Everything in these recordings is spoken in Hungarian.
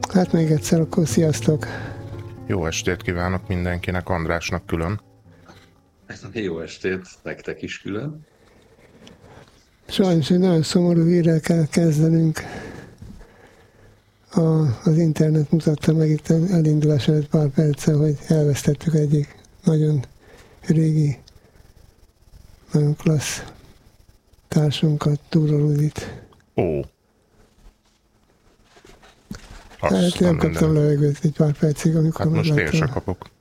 Hát még egyszer, akkor sziasztok! Jó estét kívánok mindenkinek, Andrásnak külön. Jó estét, nektek is külön. Sajnos egy nagyon szomorú hírrel kell kezdenünk. Az internet mutatta meg itt elindulás előtt pár perccel, hogy elvesztettük egyik nagyon régi, nagyon klassz társunkat, Túró Rudit. Ó. Hát nem kaptam levegőt egy pár percig, amikor hát most én megláttam. sem kapok.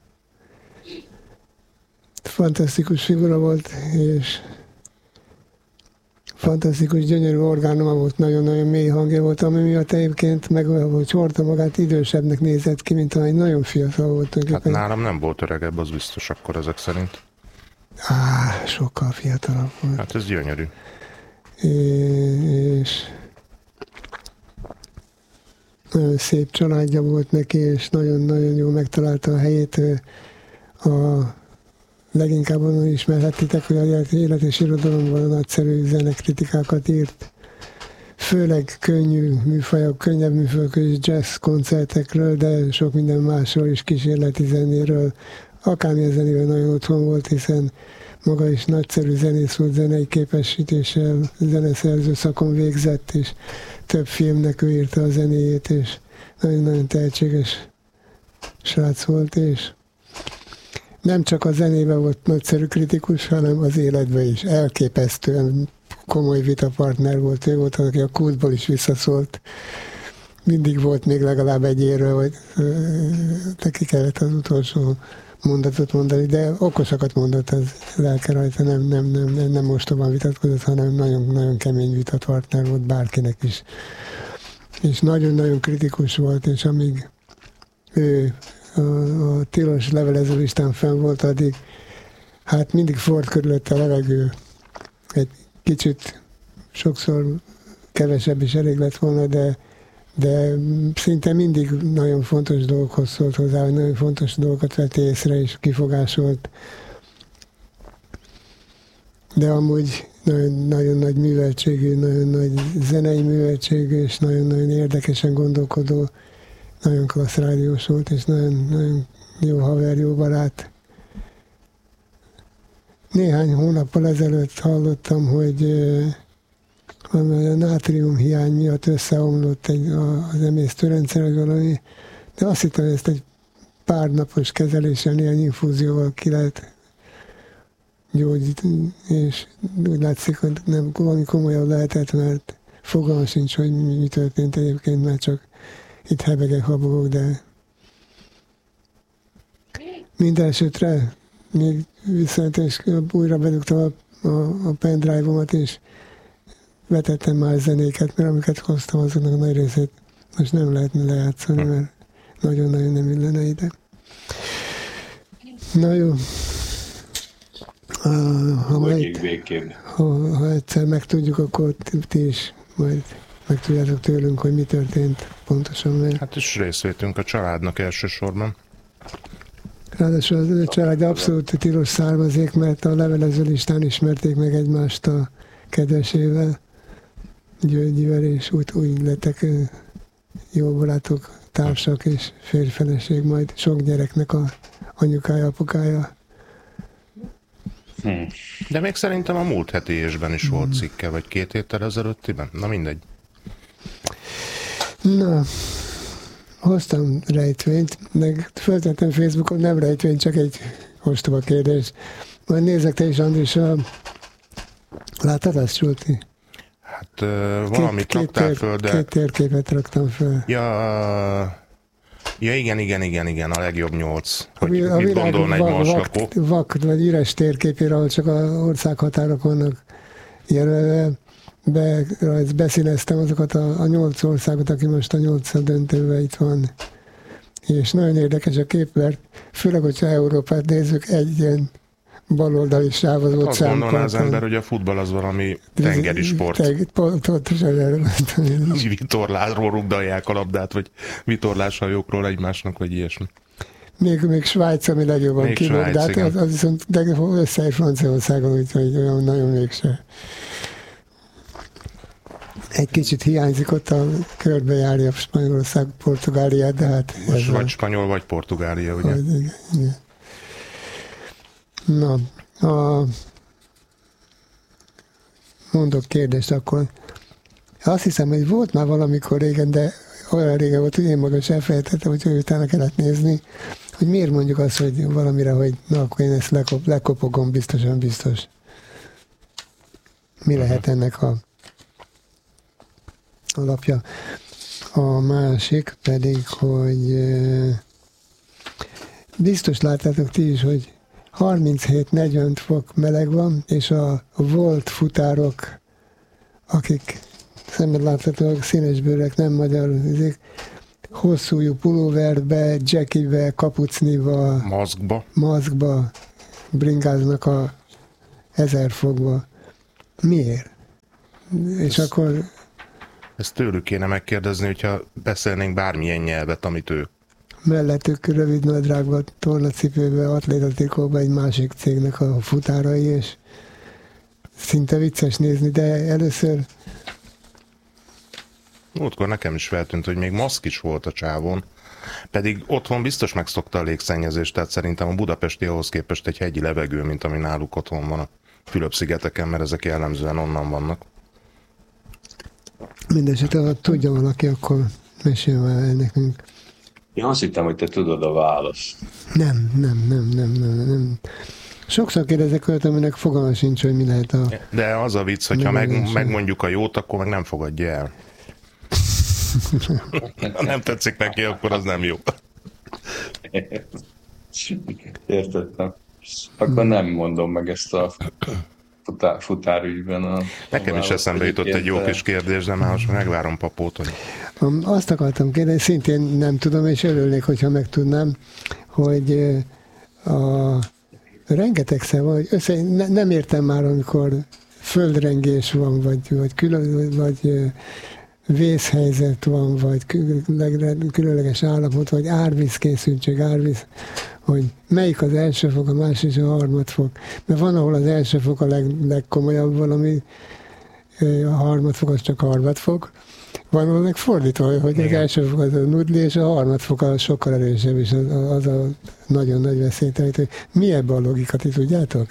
Fantasztikus figura volt, és fantasztikus, gyönyörű orgánuma volt, nagyon-nagyon mély hangja volt, ami miatt egyébként meg hogy hordta magát, idősebbnek nézett ki, mint amely nagyon fiatal volt. Hát nálam nem volt öregebb, az biztos akkor ezek szerint. Sokkal fiatalabb volt. Hát ez gyönyörű. És nagyon szép családja volt neki, és nagyon-nagyon jól megtalálta a helyét. Leginkább onnan ismerhettétek, hogy az élet és irodalomban nagyszerű zenekritikákat írt. Főleg könnyű műfajok, könnyebb műfajok és jazz koncertekről, de sok minden másról is, kísérleti zenéről. Akármilyen zenével nagyon otthon volt, hiszen maga is nagyszerű zenész volt, zenei képesítéssel, zeneszerző szakon végzett, és több filmnek ő írta a zenéjét, és nagyon-nagyon tehetséges srác volt, és nem csak a zenében volt nagyszerű kritikus, hanem az életben is. Elképesztően komoly vitapartner volt. Ő volt, aki a Kultból is visszaszólt. Mindig volt még legalább egy érő, hogy neki kellett az utolsó mondatot mondani, de okosakat mondott az lelke rajta, nem mostoban vitatkozott, hanem nagyon-nagyon kemény vitapartner volt bárkinek is. És nagyon-nagyon kritikus volt, és amíg ő a tilos levelező listán fenn volt, addig hát mindig forrt körülött a levegő. Egy kicsit sokszor kevesebb is elég lett volna, de szinte mindig nagyon fontos dolgokhoz szólt hozzá, hogy nagyon fontos dolgokat vett észre és kifogásolt. De amúgy nagyon nagy műveltségű, nagyon nagy zenei műveltségű, és nagyon-nagyon érdekesen gondolkodó, nagyon klassz rádiós volt, és nagyon jó haver, jó barát. Néhány hónappal ezelőtt hallottam, hogy a nátriumhiány miatt összeomlott az emésztőrendszer, vagy valami, de azt hittem, hogy ezt egy pár napos kezeléssel, néhány infúzióval ki lehet gyógyítani, és úgy látszik, hogy nem valami komolyabb lehetett, mert fogalmam sincs, hogy mi történt egyébként, mert csak itt hebegek, habogok, de minden esetre még viszont, és újra bedugtam a pendrive-omat, és vetettem már zenéket, mert amiket hoztam, azoknak a nagy részét most nem lehetne lejátszani, mert nagyon-nagyon nem illene ide. Na jó. Ha egyszer megtudjuk, akkor ti is majd megtudjátok tőlünk, hogy mi történt pontosan. Mert... Hát is részvétünk a családnak elsősorban. Ráadásul a család abszolút tilos származék, mert a levelező listán ismerték meg egymást a kedvesével, Györgyivel, és úgy lettek jó barátok, társak és férjfeleség, majd sok gyereknek a anyukája, apukája. De még szerintem a múlt heti ésben is volt cikke, vagy 2 héttel ezelőttiben. Na mindegy. Na, hoztam rejtvényt, meg föltettem Facebookon, nem rejtvény, csak egy ostoba kérdés. Majd nézzek te is, Andris, láttad azt, Zsolti? Hát valamit raktál föl, de... 2 térképet raktam föl. Ja, igen, a legjobb 8. Hogy mit gondolna egy marslakó? Vak, vagy üres térképére, ahol csak az országhatárok vannak jelölve. Beszíneztem azokat a 8 országot, aki most a 8 döntőben itt van. És nagyon érdekes a kép, mert főleg, hogyha Európát nézzük, egy ilyen baloldali sávot volt. Azt gondolná az ember, hogy a futball az valami tengeri sport. Pontosan erre mondtam. Vitorlásról rugdalják a labdát, vagy vitorláshajókról egymásnak, vagy ilyesmi. Még Svájc, ami legjobban kívül, de hát az viszont összeér Franciaországon, úgyhogy olyan nagyon mégse. Egy kicsit hiányzik ott a körbejárja Spanyolország, Portugáliát, de hát... Most vagy spanyol, vagy Portugália, ugye? Igen. Na, mondok kérdést akkor. Azt hiszem, hogy volt már valamikor régen, de olyan régen volt, hogy én magam is elfelejtettem, hogy utána kellett nézni, hogy miért mondjuk azt, hogy valamire, hogy na, akkor én ezt lekopogom, biztosan biztos. Mi lehet ennek a alapja? A másik pedig, hogy biztos láttátok ti is, hogy 37-40 fok meleg van, és a volt futárok, akik szemben láthatóak, színesbőrek, nem magyar, hosszújú pulóverbe, jackibe, kapucniba, maszkba bringáznak a 1000 fokba. Miért? És akkor... Ezt tőlük kéne megkérdezni, hogyha beszélnénk bármilyen nyelvet, amit ők. Mellettük rövid nadrágba, tornacipőbe, atlétatrikóba egy másik cégnek a futárai, és szinte vicces nézni, de először... Múltkor nekem is feltűnt, hogy még maszk is volt a csávon, pedig otthon biztos megszokta a légszennyezést, tehát szerintem a budapesti ahhoz képest egy hegyi levegő, mint ami náluk otthon van a Fülöp-szigeteken, mert ezek jellemzően onnan vannak. Mindenesetre, ha tudja valaki, akkor mesélj már el nekünk. Én azt hittem, hogy te tudod a választ. Nem. Sokszor kérdezek olyat, aminek fogalma sincs, hogy mi lehet a... De az a vicc, hogyha megmondjuk a jót, akkor meg nem fogadja el. Ha nem tetszik neki, akkor az nem jó. Értettem. Akkor nem mondom meg ezt a futárügyben. Nekem is eszembe jutott egy jó kis kérdés, de már most megvárom Papót, hogy... Azt akartam kérdezni, szintén nem tudom, és örülnék, hogyha megtudnám, hogy rengetegszer van, hogy nem értem már, amikor földrengés van, vagy vészhelyzet van, vagy különleges állapot, vagy árvízkészültség, hogy melyik az első fok, a másik a harmadfok. Mert van, ahol az első fok a legkomolyabb valami, a harmadfok az csak harmadfok. Van, ahol meg fordítva, hogy az első fok az a nudli, és a harmadfok az sokkal erősebb, és az a nagyon nagy veszélytelítő. Mi ebben a logika, ti tudjátok?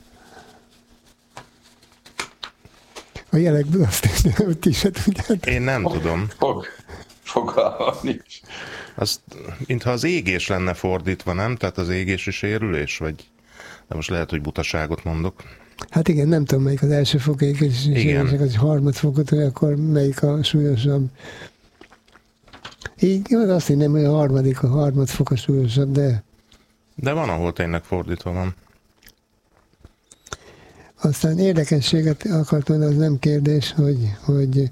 A jelekből azt mondja, hogy ti se tudjátok. Én nem tudom. Fogalmam nincs. Azt, mintha az égés lenne fordítva, nem? Tehát az égés és sérülés, vagy... De most lehet, hogy butaságot mondok. Hát igen, nem tudom, melyik az első fok égés és sérülések, az harmadfokot, hogy akkor melyik a súlyosabb. Így azt hinném, hogy a harmadfok a súlyosabb, de... De van, ahol tényleg fordítva van. Aztán érdekességet akartam, az nem kérdés, hogy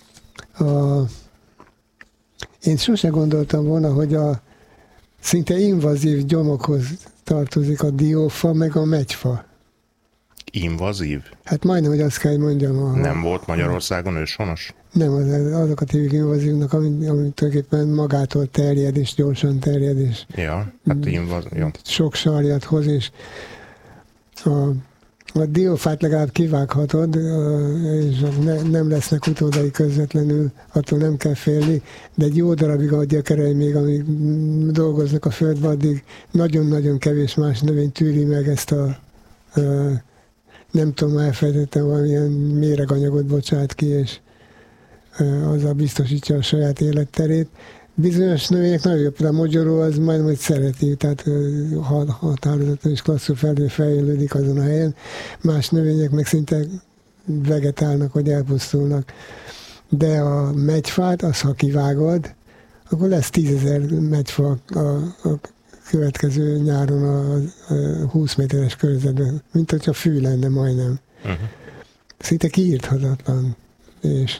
én sose gondoltam volna, hogy a szinte invazív gyomokhoz tartozik a diófa, meg a megyfa. Invazív? Hát majdnem, hogy azt kell, hogy mondjam. Nem volt Magyarországon őshonos? Nem, azokat hívjuk invazívnak, ami tulajdonképpen magától terjed, és gyorsan terjed, és ja, hát invazív. Sok sarjat hoz, és a diófát legalább kivághatod, és nem lesznek utódai közvetlenül, attól nem kell félni, de egy jó darabig a gyökerei még, amíg dolgoznak a földbe, addig nagyon-nagyon kevés más növény tűri meg ezt nem tudom, elfelejtettem, valamilyen méreganyagot bocsát ki, és azzal biztosítja a saját életterét. Bizonyos növények nagyon jobb, például a mogyoró az majdnem, hogy szereti, tehát határozottan és klasszul fejlődik azon a helyen. Más növények meg szinte vegetálnak, vagy elpusztulnak. De a megyfát, az ha kivágod, akkor lesz 10 000 megyfa a következő nyáron a 20 méteres körzetben, mint hogyha fű lenne majdnem. Uh-huh. Szinte kiírthatatlan. És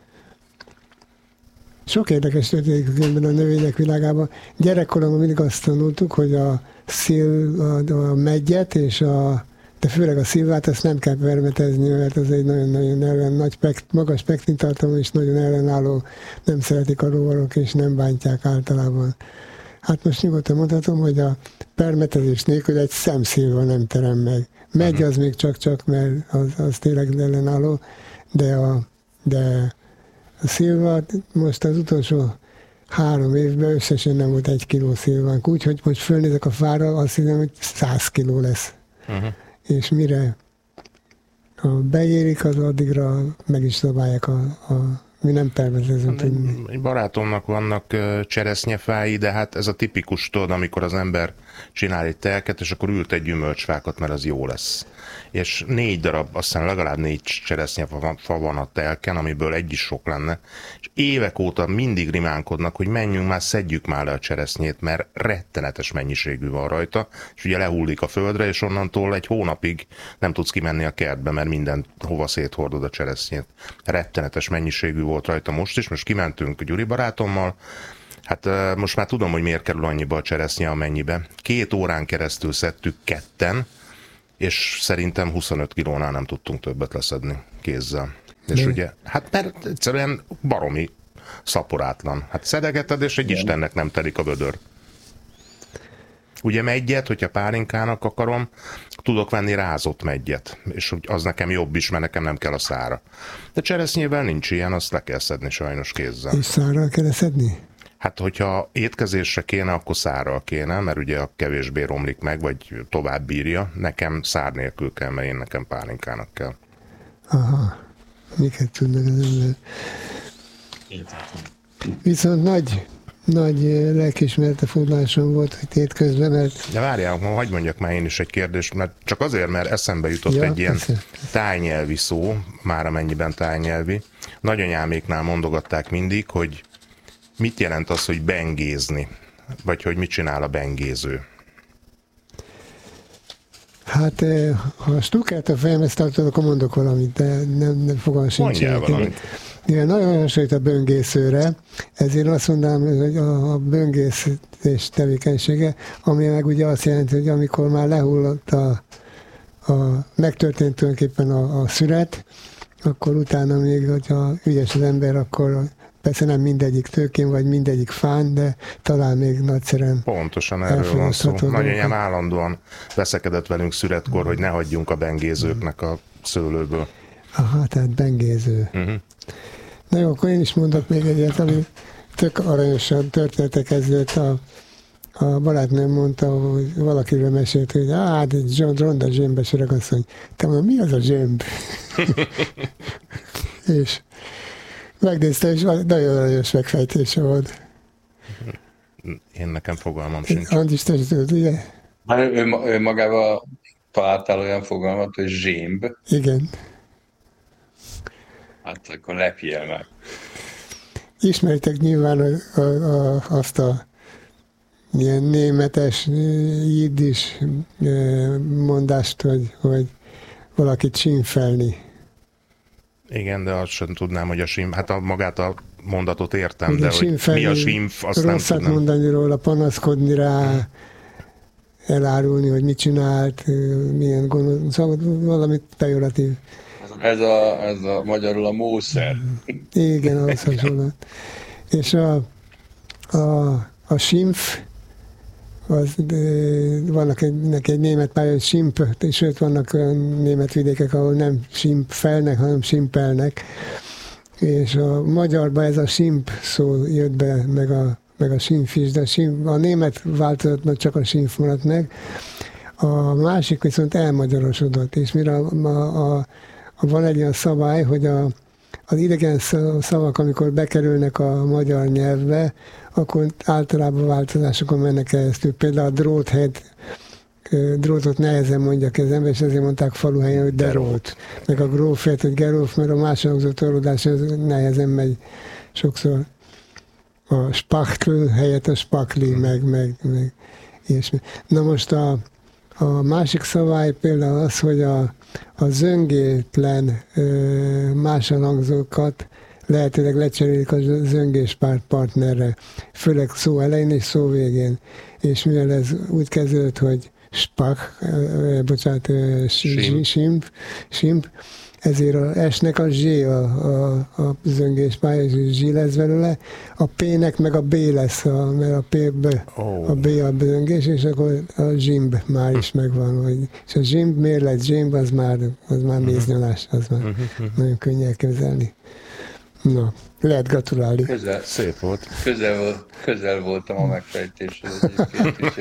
sok érdekes történik a növények világában. Gyerekkoromban mindig azt tanultuk, hogy a megyet és de főleg a szilvát, ezt nem kell permetezni, mert az egy nagyon-nagyon nagy magas pektintartalom, és nagyon ellenálló, nem szeretik a rovarok, és nem bántják általában. Hát most nyugodtan mondhatom, hogy a permetezés nélkül egy szemszilva nem terem meg. Megy az még csak, mert az tényleg ellenálló, de A szilva most az utolsó 3 évben összesen nem volt 1 kiló szilvánk, úgyhogy most fölnézek a fára, azt hiszem, hogy 100 kiló lesz. És mire beérik, az addigra meg is szabálják mi nem tervezünk. Egy barátomnak vannak cseresznyefái, de hát ez a tipikus, tudod, amikor az ember csinál egy telket, és akkor ült egy gyümölcsfákat, mert az jó lesz. És 4 darab, azt hiszem legalább 4 cseresznyefa van a telken, amiből egy is sok lenne. És évek óta mindig rimánkodnak, hogy menjünk már, szedjük már le a cseresznyét, mert rettenetes mennyiségű van rajta, és ugye lehullik a földre, és onnantól egy hónapig nem tudsz kimenni a kertbe, mert minden hova széthordod a cseresznyét. Rettenetes mennyiségű volt rajta most is, most kimentünk Gyuri barátommal, hát most már tudom, hogy miért kerül annyiba a cseresznye, amennyibe. 2 órán keresztül szedtük ketten, és szerintem 25 kilónál nem tudtunk többet leszedni kézzel. És ugye, hát mert egyszerűen baromi szaporátlan. Hát szedegeted, és egy istennek nem telik a vödör. Ugye meggyet, hogyha pálinkának akarom, tudok venni rázott meggyet, és az nekem jobb is, mert nekem nem kell a szára. De cseresznyével nincs ilyen, azt le kell szedni sajnos kézzel. És szárral kell szedni? Hát, hogyha étkezésre kéne, akkor szárral kéne, mert ugye a kevésbé romlik meg, vagy tovább bírja. Nekem szár nélkül kell, mert én nekem pálinkának kell. Aha, miket tudnak az ember. Viszont nagy lelkiismerete fordulásom volt itt étközben, mert... De várjál, hagyj mondjak már én is egy kérdést, mert csak azért, mert eszembe jutott egy ilyen tájnyelvi szó, már amennyiben tájnyelvi. Nagyanyáméknál mondogatták mindig, hogy mit jelent az, hogy bengézni? Vagy hogy mit csinál a bengéző? Hát, ha stukát a fejemhez tartod, akkor mondok valamit, de nem fogalmam sincs. Mondjál valamit. Igen, nagyon hasonlít a böngészőre, ezért azt mondanám, hogy a böngészés tevékenysége, ami meg ugye azt jelenti, hogy amikor már lehullott megtörtént tulajdonképpen a szüret, akkor utána még, hogyha ügyes az ember, akkor persze nem mindegyik tőkén, vagy mindegyik fán, de talán még nagyszerűen. Pontosan erről van szó. Nagyanyám állandóan veszekedett velünk szüretkor, hogy ne hagyjunk a bengézőknek a szőlőből. Aha, tehát bengéző. Na jó, akkor én is mondok még egyet, ami tök aranyosan történtek ezért. A barátnőm mondta, hogy valakiről mesélt, hogy egy ronda zsembes öregasszony. Te mondom, mi az a zsemb? És megnézte, és nagyon aranyos megfejtése volt. Én nekem fogalmam sincs. Andis, te is tudod, ugye? Ő magával találtál olyan fogalmat, hogy zsémb. Igen. Hát akkor lepjél meg. Ismeritek nyilván azt a ilyen németes, jiddis mondást, hogy valakit sínfelni. Igen, de azt sem tudnám, hogy hát magát a mondatot értem, ugye, de hogy mi a simf, azt nem rosszat tudnám. mondani róla, panaszkodni rá, elárulni, hogy mit csinált, milyen gondol, szóval valamit pejoratív. Ez a magyarul a mószer. Igen, ahhoz hasonlóan. És a simf, vannak neki egy német pálya, hogy simp, és sőt vannak olyan német vidékek, ahol nem simpfelnek, hanem simpelnek. És a magyarban ez a simp szó jött be, meg a simf is, de a német változatban csak a simf maradt meg. A másik viszont elmagyarosodott, és mire van egy olyan szabály, hogy az idegen szavak, amikor bekerülnek a magyar nyelvbe, akkor általában változásokon mennek keresztül. Például a drótot nehezen mondják az ember, és ezért mondták faluhelyen, hogy derót. Meg a grófért, hogy geróf, mert a második torlódás nehezen megy sokszor. A spachtl helyett a spakli, meg ilyesmi. Na most a másik szabály például az, hogy a zöngétlen máson hangzókat lehetőleg lecserélik a zöngés partnerre, főleg szó elején és szó végén. És mivel ez úgy kezdődött, hogy simp, ezért a S-nek a Z a zöngés pálya, és Z lesz belőle, a P-nek meg a B lesz, mert a B a zöngés, és akkor a zsimb már is megvan. És a zsimb, miért lett zsimb, az már méznyalás, az már nagyon könnyű elképzelni. Na, lehet gratulálni. Szép volt. Közel voltam a megfejtéshez egyébként is.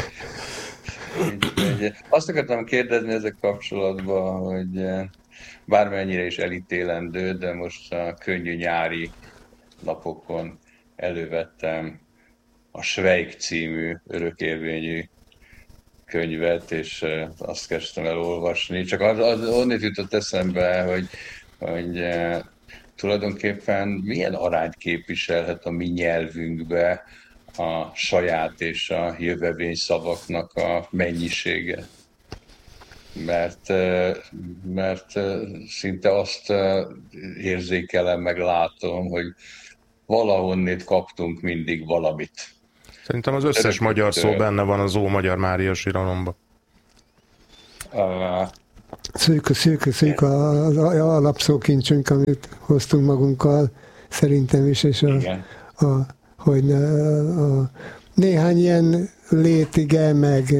Azt akartam kérdezni ezek kapcsolatban, hogy bármennyire is elítélendő, de most a könnyű nyári napokon elővettem a Schweik című örökérvényű könyvet, és azt kezdtem el olvasni. Csak onnét jutott eszembe, hogy tulajdonképpen milyen arányt képviselhet a mi nyelvünkbe a saját és a jövevény szavaknak a mennyisége. Mert szinte azt érzékelem, meg látom, hogy valahonnét kaptunk mindig valamit. Szerintem az összes magyar szó benne van az Ómagyar Mária síralomban. Szűk az alapszókincsünk, amit hoztunk magunkkal, szerintem is, és néhány ilyen létige,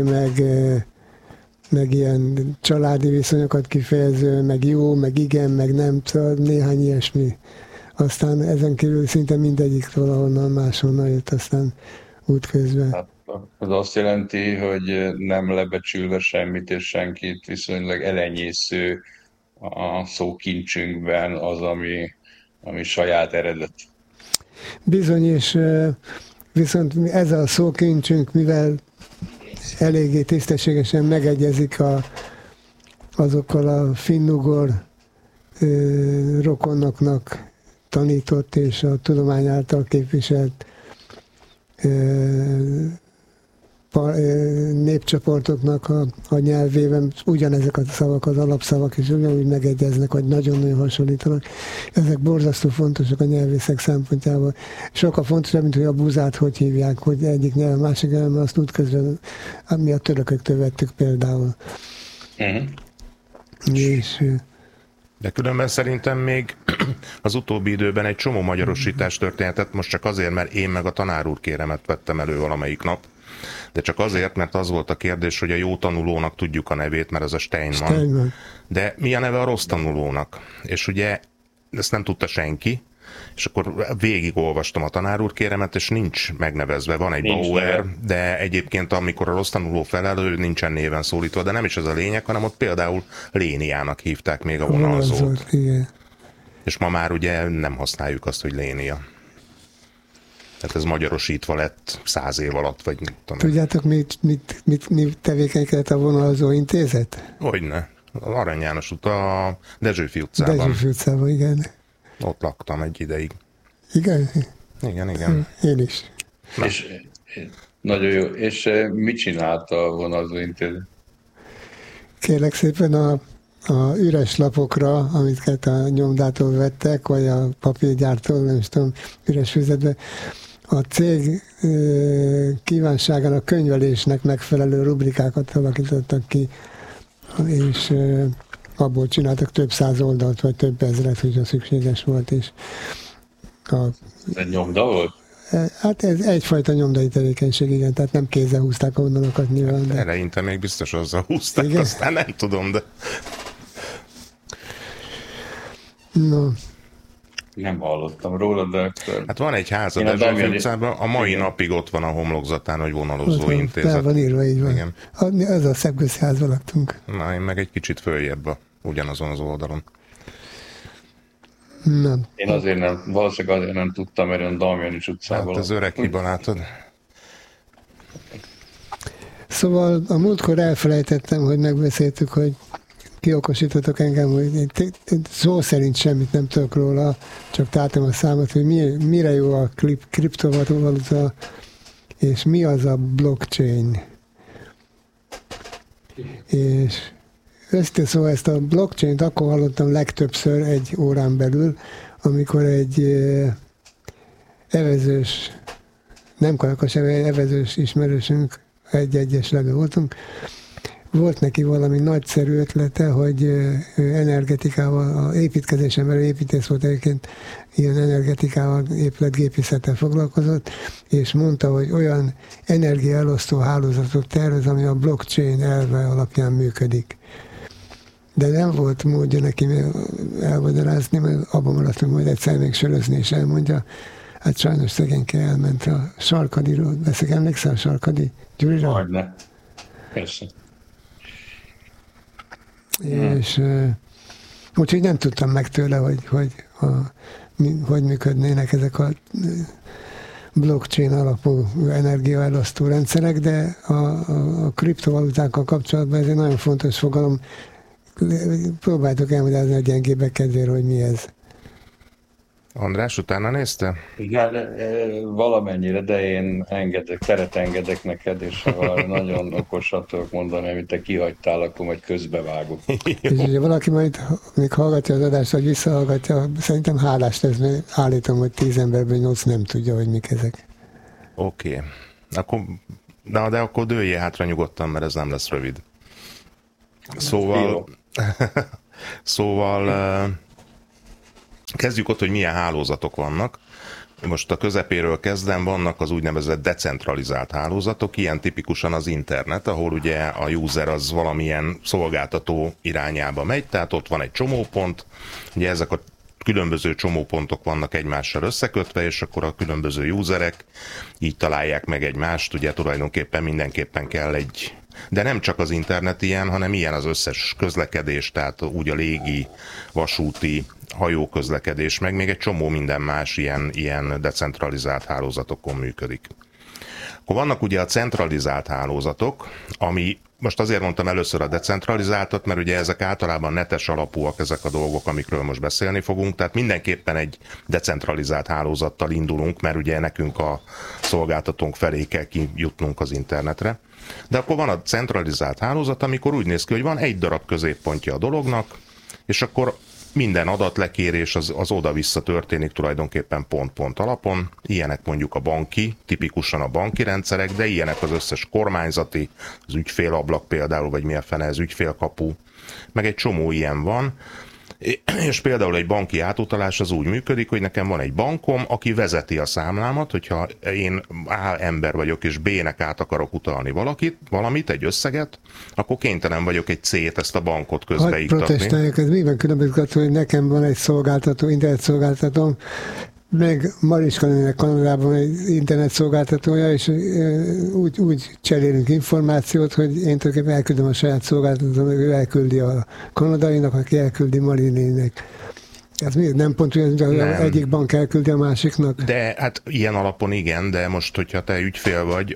meg ilyen családi viszonyokat kifejező, meg jó, meg igen, meg nem, néhány ilyesmi. Aztán ezen kívül szinte mindegyik valahonnan máshonnan jött, aztán útközben. Hát, az azt jelenti, hogy nem lebecsülve semmit és senkit, viszonylag elenyésző a szókincsünkben az, ami saját eredet. Bizony, és viszont ez a szókincsünk, mivel eléggé tisztességesen megegyezik azokkal a finnugor rokonoknak tanított és a tudomány által képviselt népcsoportoknak a nyelvében ugyanezek a szavak, az alapszavak is ugyanúgy megegyeznek, vagy nagyon-nagyon hasonlítanak. Ezek borzasztó fontosak a nyelvészek szempontjából. Sokkal fontosabb, mint hogy a buzát hogy hívják, hogy egyik nyelv, másik nyelv, mert azt útközben mi a törököktől vettük például. De különben szerintem még az utóbbi időben egy csomó magyarosítás történetet, most csak azért, mert én meg a tanár úr kéremet vettem elő valamelyik nap, de csak azért, mert az volt a kérdés, hogy a jó tanulónak tudjuk a nevét, mert az a Steinman. De mi a neve a rossz tanulónak? És ugye ezt nem tudta senki, és akkor végigolvastam a tanár úr kéremet, és nincs megnevezve, van egy Bauer, de egyébként amikor a rossz tanuló felelő, nincsen néven szólítva, de nem is ez a lényeg, hanem ott például Léniának hívták még a vonalzót. És ma már ugye nem használjuk azt, hogy Lénia. Tehát ez magyarosítva lett 100 év alatt, vagy nem tudom. Tudjátok, mit tevékenykedett a vonalzó intézet? Hogyne. Arany János út a Dezsőfi utcában. Dezsőfi utcában, igen. Ott laktam egy ideig. Igen? Igen. Én is. És nagyon jó. És mit csinált a vonalzó intézet? Kérlek szépen a üres lapokra, amiket a nyomdától vettek, vagy a papírgyártól, nem tudom, üres füzetbe, a cég kívánságának, könyvelésnek megfelelő rubrikákat alakítottak ki, és abból csináltak több száz oldalt, vagy több ezret, hogyha szükséges volt is. Ez nyomda volt? Hát ez egyfajta nyomdai tevékenység, igen, tehát nem kézzel húzták a vonalakat nyilván. De... Eleinte még biztos azzal húzták, igen? Aztán nem tudom, de... No. Nem hallottam róla, de... Hát van egy ház a Dezsőfi utcában, a mai napig ott van a homlokzatán, hogy vonalozó intézet. Fel van írva, így van. Igen. Ez a Szepközi házban laktunk. Na, én meg egy kicsit följebb ugyanazon az oldalon. Nem. Én valószínűleg azért nem tudtam, mert olyan Damjanics utcában. Hát az öreg hiba, látod. Szóval a múltkor elfelejtettem, hogy megbeszéltük, hogy kiokosítotok engem, hogy szó szerint semmit nem tudok róla, csak tártam a számot, hogy mire jó a kriptovaluta, és mi az a blockchain. És szóval ezt a blockchain-t akkor hallottam legtöbbször egy órán belül, amikor egy evezős, nem karakas, evezős ismerősünk, egy-egyes levő voltunk, volt neki valami nagyszerű ötlete, hogy energetikával, építkezésen belül építész volt egyébként, ilyen energetikával, épületgépészettel foglalkozott, és mondta, hogy olyan energiaelosztó hálózatot tervez, ami a blockchain elve alapján működik. de nem volt módja neki elmagyarázni, mert abban maradtunk, majd egyszer még sörözni, és elmondja. Hát sajnos szegényke elment a Sarkadiról. Beszélek, emlékszel a Sarkadi Gyurira? Majdne. Persze. És úgyhogy nem tudtam meg tőle, hogy működnének ezek a blockchain alapú energiaelosztó rendszerek, de a kriptovalutákkal kapcsolatban ez egy nagyon fontos fogalom. Próbáltok elmagyarázni a gyengébbek kedvére, hogy mi ez. András, utána nézte? Igen, valamennyire, de én teret engedek neked, és ha nagyon okosat tudok mondani, amit te kihagytál, akkor majd közbevágok. És ugye valaki majd még hallgatja az adást, vagy visszahallgatja, szerintem hálás lesz, mert állítom, hogy 10 emberből 8 nem tudja, hogy mik ezek. Oké. Akkor, de akkor dőljél hátra nyugodtan, mert ez nem lesz rövid. Szóval kezdjük ott, hogy milyen hálózatok vannak. Most a közepéről kezdem, vannak az úgynevezett decentralizált hálózatok, ilyen tipikusan az internet, ahol ugye a user az valamilyen szolgáltató irányába megy, tehát ott van egy csomópont, ugye ezek a különböző csomópontok vannak egymással összekötve, és akkor a különböző userek így találják meg egymást, ugye tulajdonképpen mindenképpen kell de nem csak az internet ilyen, hanem ilyen az összes közlekedés, tehát úgy a légi, vasúti, hajóközlekedés, meg még egy csomó minden más ilyen decentralizált hálózatokon működik. Akkor vannak ugye a centralizált hálózatok, ami most azért mondtam először a decentralizáltat, mert ugye ezek általában netes alapúak ezek a dolgok, amikről most beszélni fogunk, tehát mindenképpen egy decentralizált hálózattal indulunk, mert ugye nekünk a szolgáltatónk felé kell kijutnunk az internetre. De akkor van a centralizált hálózat, amikor úgy néz ki, hogy van egy darab középpontja a dolognak, és akkor minden adatlekérés az oda-vissza történik tulajdonképpen pont-pont alapon. Ilyenek mondjuk a tipikusan a banki rendszerek, de ilyenek az összes kormányzati, az ügyfélablak például, vagy mi a fene, az ügyfélkapu, meg egy csomó ilyen van. És például egy banki átutalás az úgy működik, hogy nekem van egy bankom, aki vezeti a számlámat, hogyha én A ember vagyok, és B-nek át akarok utalni valamit, egy összeget, akkor kénytelen vagyok egy C-t, ezt a bankot közbeiktatni. Hadd protestáljak, ez miben különbözik, hogy nekem van egy szolgáltató, internetszolgáltatóm, meg Mariska nének Kanadában egy internetszolgáltatója, és úgy cserélünk információt, hogy én tulajdonképpen elküldöm a saját szolgáltatónak, ő elküldi a kanadainak, aki elküldi Marinének. Ez miért nem pont olyan, hogy egyik bank elküldi a másiknak? De hát ilyen alapon igen, de most, hogyha te ügyfél vagy,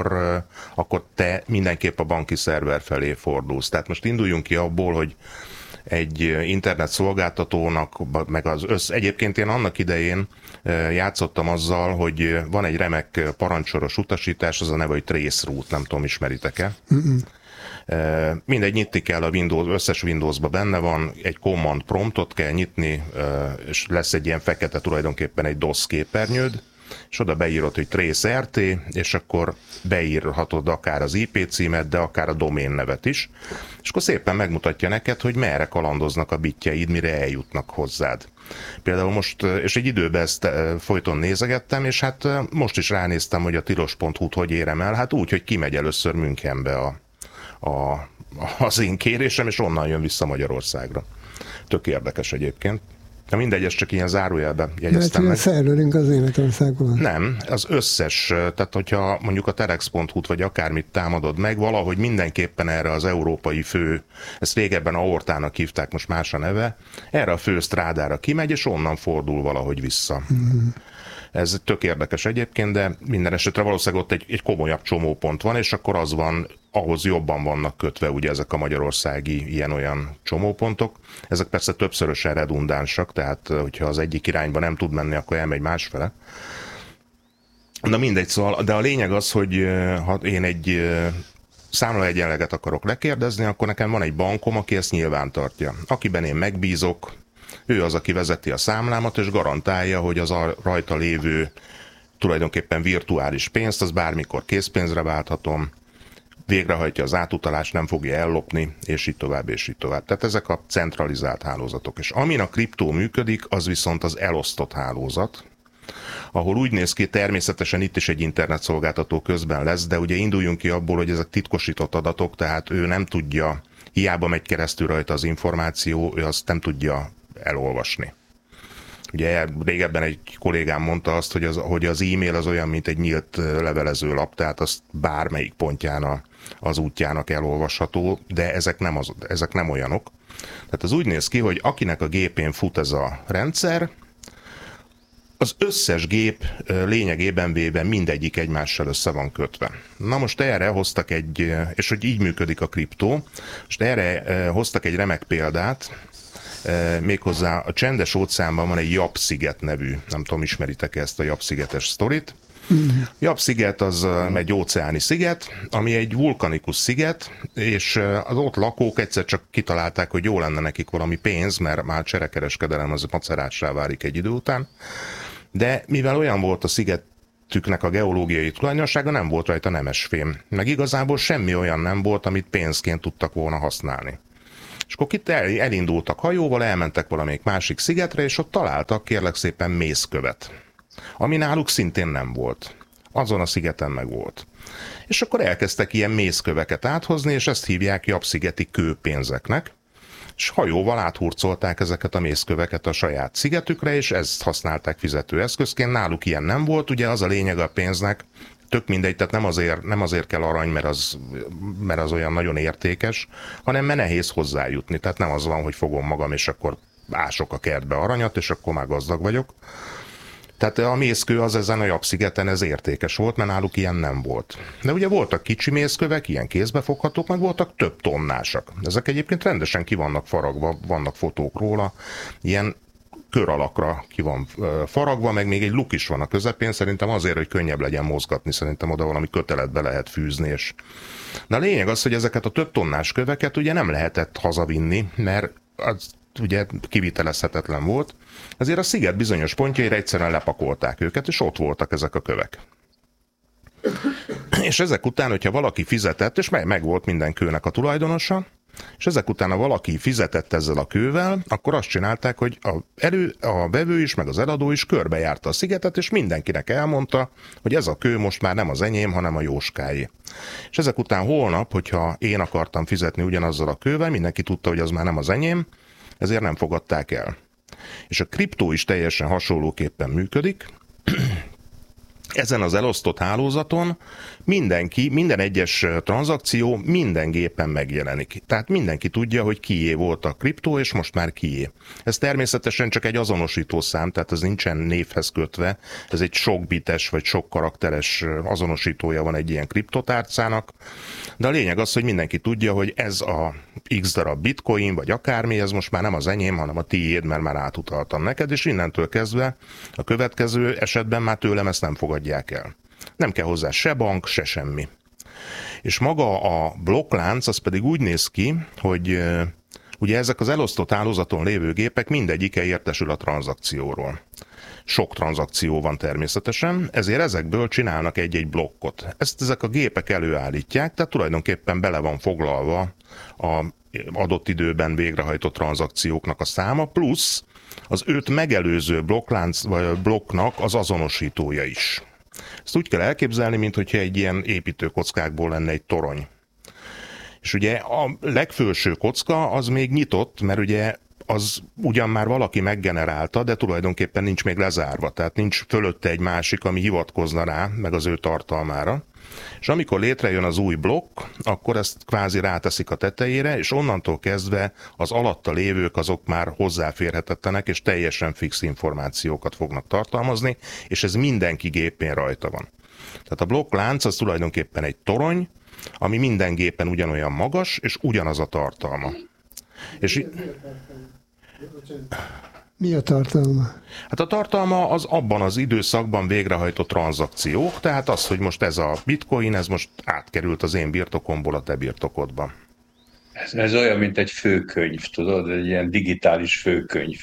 akkor te mindenképp a banki szerver felé fordulsz. Tehát most induljunk ki abból, hogy egy internet szolgáltatónak, meg egyébként én annak idején játszottam azzal, hogy van egy remek parancsoros utasítás, az a neve, hogy Traceroute, nem tudom, ismeritek-e? Mindegy, nyitni kell a összes Windowsba benne van, egy command promptot kell nyitni, és lesz egy ilyen fekete tulajdonképpen egy DOS képernyőd, és oda beírod, hogy Trace RT, és akkor beírhatod akár az IP címet, de akár a domén nevet is, és akkor szépen megmutatja neked, hogy merre kalandoznak a bitjeid, mire eljutnak hozzád. Például most, és egy időben ezt folyton nézegettem, és hát most is ránéztem, hogy a tilos.hu-t hogy érem el, hát úgy, hogy kimegy először Münchenbe az én kérésem, és onnan jön vissza Magyarországra. Tök érdekes egyébként. De mindegy, ezt csak ilyen zárójelben jegyeztem meg. Mert szerverünk az Németországban. Nem, az összes, tehát hogyha mondjuk a telex.hu-t vagy akármit támadod meg, valahogy mindenképpen erre az európai ezt régebben aortának hívták, most más a neve, erre a fő strádára kimegy, és onnan fordul valahogy vissza. Mm-hmm. Ez tök érdekes egyébként, de minden esetre valószínűleg ott egy komolyabb csomópont van, és akkor az van, ahhoz jobban vannak kötve ugye ezek a magyarországi ilyen-olyan csomópontok. Ezek persze többszörösen redundánsak, tehát hogyha az egyik irányba nem tud menni, akkor elmegy másfele. Na mindegy, szóval, de a lényeg az, hogy ha én egy számlaegyenleget akarok lekérdezni, akkor nekem van egy bankom, aki ezt nyilván tartja. Akiben én megbízok, ő az, aki vezeti a számlámat, és garantálja, hogy az rajta lévő tulajdonképpen virtuális pénzt, az bármikor készpénzre válthatom, végrehajtja az átutalást, nem fogja ellopni, és így tovább, és így tovább. Tehát ezek a centralizált hálózatok. És amin a kriptó működik, az viszont az elosztott hálózat, ahol úgy néz ki, természetesen itt is egy internetszolgáltató közben lesz, de ugye induljunk ki abból, hogy ezek titkosított adatok, tehát ő nem tudja hiába megy keresztül rajta az információ, ő azt nem tudja elolvasni. Ugye régebben egy kollégám mondta azt, hogy az e-mail az olyan, mint egy nyílt levelezőlap, tehát azt bármelyik pontján az útjának elolvasható, de ezek nem olyanok. Tehát az úgy néz ki, hogy akinek a gépén fut ez a rendszer, az összes gép lényegében véve mindegyik egymással össze van kötve. Na most erre hoztak és hogy így működik a kriptó, most erre hoztak egy remek példát, méghozzá a Csendes-óceánban van egy Yap-sziget nevű, nem tudom, ismeritek-e ezt a Yap-szigetes sztorit. Yap-sziget az egy óceáni sziget, ami egy vulkanikus sziget, és az ott lakók egyszer csak kitalálták, hogy jó lenne nekik valami pénz, mert már cserekereskedelem az macerássá válik egy idő után. De mivel olyan volt a szigetüknek a geológiai tulajdonsága, nem volt rajta nemesfém. Meg igazából semmi olyan nem volt, amit pénzként tudtak volna használni. És akkor itt elindultak hajóval, elmentek valamelyik másik szigetre, és ott találtak kérlek szépen mészkövet, ami náluk szintén nem volt. Azon a szigeten meg volt. És akkor elkezdtek ilyen mészköveket áthozni, és ezt hívják Yap-szigeti kőpénzeknek, és hajóval áthurcolták ezeket a mészköveket a saját szigetükre, és ezt használták fizetőeszközként. Náluk ilyen nem volt, ugye az a lényeg a pénznek, tök mindegy, tehát nem azért kell arany, mert az olyan nagyon értékes, hanem mert nehéz hozzájutni. Tehát nem az van, hogy fogom magam, és akkor ások a kertbe aranyat, és akkor már gazdag vagyok. Tehát a mészkő az ezen a Yap-szigeten ez értékes volt, mert náluk ilyen nem volt. De ugye voltak kicsi mészkövek, ilyen kézbefoghatók, meg voltak több tonnásak. Ezek egyébként rendesen ki vannak faragva, vannak fotók róla, ilyen kör alakra ki van faragva, meg még egy luk is van a közepén, szerintem azért, hogy könnyebb legyen mozgatni, szerintem oda valami köteletbe lehet fűzni. De a lényeg az, hogy ezeket a több tonnás köveket ugye nem lehetett hazavinni, mert az ugye kivitelezhetetlen volt, ezért a sziget bizonyos pontjaira egyszerűen lepakolták őket, és ott voltak ezek a kövek. És ezek után, hogyha valaki fizetett, és meg volt minden kőnek a tulajdonosa, és ezek után, ha valaki fizetett ezzel a kővel, akkor azt csinálták, hogy a vevő is, meg az eladó is körbejárta a szigetet, és mindenkinek elmondta, hogy ez a kő most már nem az enyém, hanem a Jóskáé. És ezek után holnap, hogyha én akartam fizetni ugyanazzal a kővel, mindenki tudta, hogy az már nem az enyém, ezért nem fogadták el. És a kriptó is teljesen hasonlóképpen működik. Ezen az elosztott hálózaton minden egyes tranzakció minden gépen megjelenik. Tehát mindenki tudja, hogy kié volt a kriptó, és most már kié. Ez természetesen csak egy azonosító szám, tehát ez nincsen névhez kötve. Ez egy sok bites vagy sok karakteres azonosítója van egy ilyen kriptotárcának. De a lényeg az, hogy mindenki tudja, hogy ez a X darab bitcoin, vagy akármi, ez most már nem az enyém, hanem a tiéd, mert már átutaltam neked, és innentől kezdve a következő esetben már tőlem ezt nem fogadják el. Nem kell hozzá se bank, se semmi. És maga a blokklánc az pedig úgy néz ki, hogy ugye ezek az elosztott hálózaton lévő gépek mindegyike értesül a tranzakcióról. Sok tranzakció van természetesen, ezért ezekből csinálnak egy-egy blokkot. Ezt ezek a gépek előállítják, tehát tulajdonképpen bele van foglalva a adott időben végrehajtott tranzakcióknak a száma, plusz az 5 megelőző blokklánc vagy blokknak az azonosítója is. Ezt úgy kell elképzelni, mintha egy ilyen építőkockákból lenne egy torony. És ugye a legfelső kocka az még nyitott, mert ugye az ugyan már valaki meggenerálta, de tulajdonképpen nincs még lezárva, tehát nincs fölötte egy másik, ami hivatkozna rá, meg az ő tartalmára. És amikor létrejön az új blokk, akkor ezt kvázi ráteszik a tetejére, és onnantól kezdve az alatta lévők azok már hozzáférhetetlenek, és teljesen fix információkat fognak tartalmazni, és ez mindenki gépén rajta van. Tehát a blokklánc az tulajdonképpen egy torony, ami minden gépen ugyanolyan magas, és ugyanaz a tartalma. És mi a tartalma? Hát a tartalma az abban az időszakban végrehajtott tranzakciók, tehát az, hogy most ez a bitcoin, ez most átkerült az én birtokomból a te birtokodba. Ez olyan, mint egy főkönyv, tudod? Egy ilyen digitális főkönyv.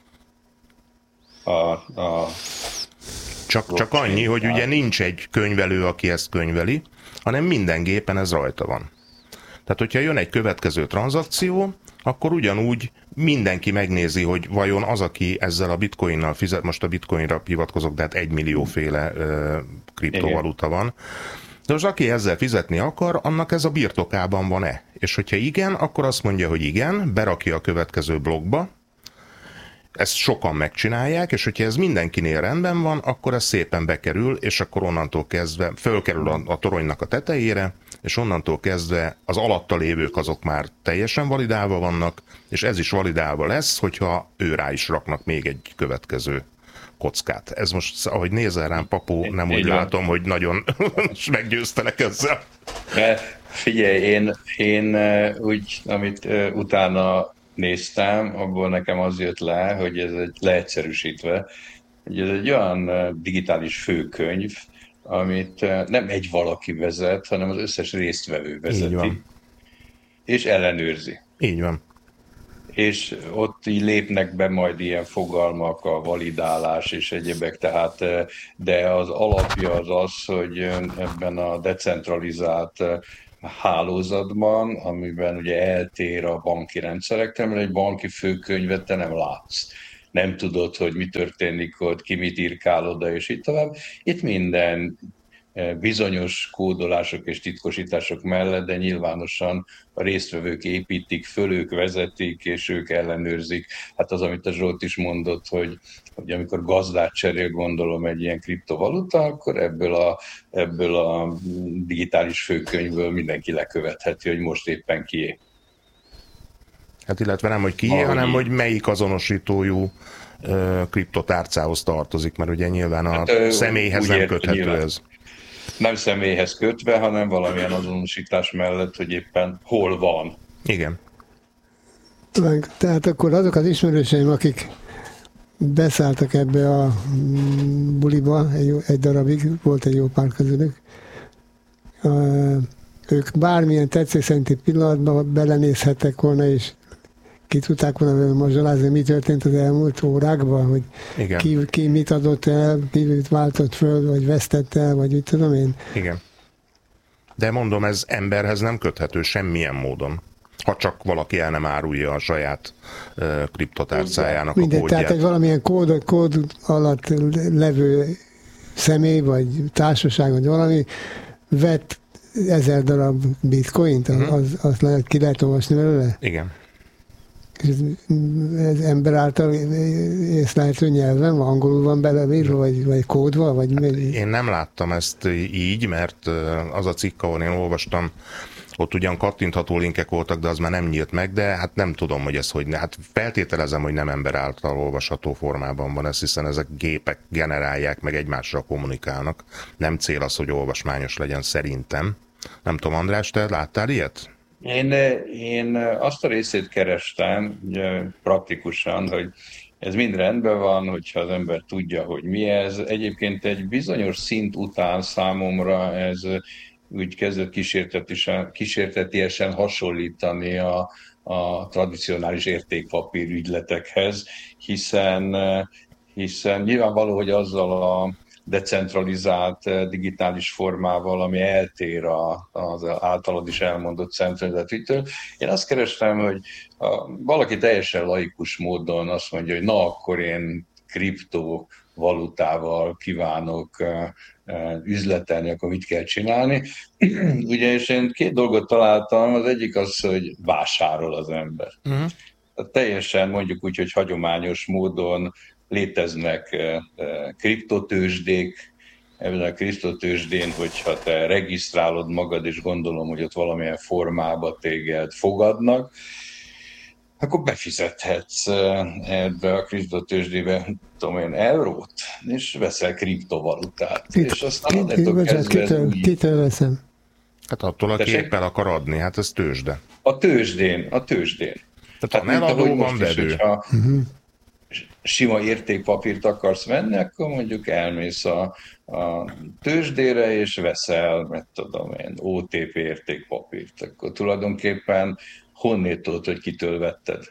Csak annyi, hogy ugye nincs egy könyvelő, aki ezt könyveli, hanem minden gépen ez rajta van. Tehát, hogyha jön egy következő tranzakció, akkor ugyanúgy mindenki megnézi, hogy vajon az, aki ezzel a bitcoinnal fizet, most a bitcoinra hivatkozok, de hát 1 millió féle kriptovaluta van. De most aki ezzel fizetni akar, annak ez a birtokában van-e? És hogyha igen, akkor azt mondja, hogy igen, berakja a következő blokkba, ezt sokan megcsinálják, és hogyha ez mindenkinél rendben van, akkor ez szépen bekerül, és akkor onnantól kezdve fölkerül a toronynak a tetejére, és onnantól kezdve az alatta lévők azok már teljesen validálva vannak, és ez is validálva lesz, hogyha ő rá is raknak még egy következő kockát. Ez most, ahogy nézel rám, Papó, nem úgy látom, hogy nagyon meggyőztelek ezzel. Figyelj, én úgy, amit utána néztem, abból nekem az jött le, hogy ez egy leegyszerűsítve, hogy ez egy olyan digitális főkönyv, amit nem egy valaki vezet, hanem az összes résztvevő vezeti, és ellenőrzi. Így van. És ott így lépnek be majd ilyen fogalmak, a validálás és egyébek, tehát, de az alapja az az, hogy ebben a decentralizált hálózatban, amiben ugye eltér a banki rendszerektől, mert egy banki főkönyvet te nem látsz. Nem tudod, hogy mi történik ott, ki mit írkál oda, és így tovább. Itt minden bizonyos kódolások és titkosítások mellett, de nyilvánosan a résztvevők építik föl, ők vezetik, és ők ellenőrzik. Hát az, amit a Zsolt is mondott, hogy amikor gazdát cserél, gondolom egy ilyen kriptovaluta, akkor ebből a digitális főkönyvből mindenki lekövetheti, hogy most éppen kié. Hát illetve nem, hogy kié, hanem hogy melyik azonosítójú kriptotárcához tartozik, mert ugye nyilván a személyhez nem köthető ez. Nem személyhez kötve, hanem valamilyen azonosítás mellett, hogy éppen hol van. Igen. Tehát akkor azok az ismerőseim, akik beszálltak ebbe a buliba, egy darabig, volt egy jó pár közülük, ők bármilyen tetszés szerinti pillanatban belenézhettek volna, és ki tudták volna mazsolázni, mi történt az elmúlt órákban, hogy ki mit adott el, ki mit váltott föl, vagy vesztett el, vagy úgy tudom én. Igen. De mondom, ez emberhez nem köthető semmilyen módon. Ha csak valaki el nem árulja a saját kriptotárcájának a kódját. Tehát egy valamilyen kód alatt levő személy, vagy társaság, vagy valami vett 1000 darab bitcoint, azt ki lehet olvasni belőle? Igen. Ez ember által észlelhető nyelven, angolul van beleírva, vagy kódva? Vagy én nem láttam ezt így, mert az a cikk, ahol én olvastam, ott ugyan kattintható linkek voltak, de az már nem nyílt meg, de hát nem tudom, hogy ez hogy. Hát feltételezem, hogy nem ember által olvasható formában van ez, hiszen ezek gépek generálják, meg egymásra kommunikálnak. Nem cél az, hogy olvasmányos legyen szerintem. Nem tudom, András, te láttál ilyet? Én azt a részét kerestem praktikusan, hogy ez mind rendben van, hogyha az ember tudja, hogy mi ez. Egyébként egy bizonyos szint után számomra ez úgy kezdett kísértetiesen hasonlítani a tradicionális értékpapír ügyletekhez, hiszen nyilvánvaló, hogy azzal a decentralizált digitális formával, ami eltér az általad is elmondott centralizált ügytől. Én azt kerestem, hogy valaki teljesen laikus módon azt mondja, hogy na, akkor én kriptovalutával kívánok üzletelni, akkor mit kell csinálni. Ugye, és én 2 dolgot találtam, az egyik az, hogy vásárol az ember. Tehát teljesen mondjuk úgy, hogy hagyományos módon léteznek kriptotőzsdék, ebben a kriptotőzsdén, hogyha te regisztrálod magad, és gondolom, hogy ott valamilyen formába téged fogadnak, akkor befizethetsz ebbe a kriptotőzsdébe, tudom én, eurót, és veszel kriptovalutát. És aztán kitől veszem? Hát attól, aki éppen akar adni, hát ez tőzsde. A tőzsdén. Tehát hát, eladó van vevő. Sima értékpapírt akarsz venni, akkor mondjuk elmész a tőzsdére, és veszel, mert tudom én, OTP értékpapírt. Akkor tulajdonképpen honnét tudod, hogy kitől vetted?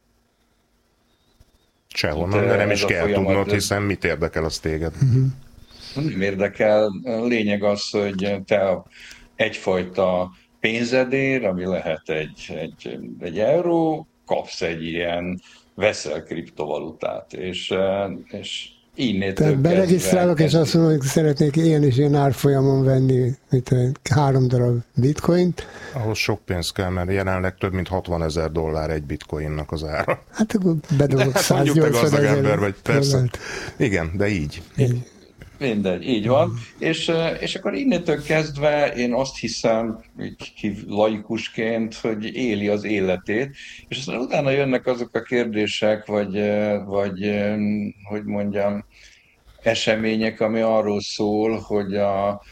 Sehonnan, de nem is kell tudnod, hiszen mit érdekel az téged? Nem érdekel. A lényeg az, hogy te egyfajta pénzedér, ami lehet egy euró, kapsz egy ilyen veszel kriptovalutát, és Tehát beregisztrálok, és azt mondom, hogy szeretnék ilyen és ilyen árfolyamon venni 3 darab bitcoint. Ahhoz sok pénz kell, mert jelenleg több mint $60,000 egy bitcoinnak az ára. Hát akkor bedobok 180 000 ember vagy, persze. Igen, de így. Mindegy, így van. És akkor innentől kezdve én azt hiszem, így laikusként, hogy éli az életét, és aztán utána jönnek azok a kérdések, vagy hogy mondjam, események, ami arról szól, hogy a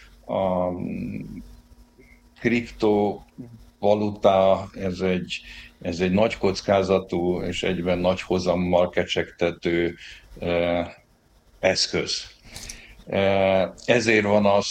kriptovaluta, ez egy nagy kockázatú és egyben nagy hozammal kecsegtető eszköz. Ezért van az,